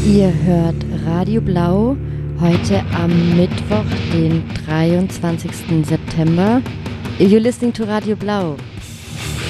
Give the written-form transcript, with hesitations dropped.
Ihr hört Radio Blau heute am Mittwoch, den 23. September. You're listening to Radio Blau.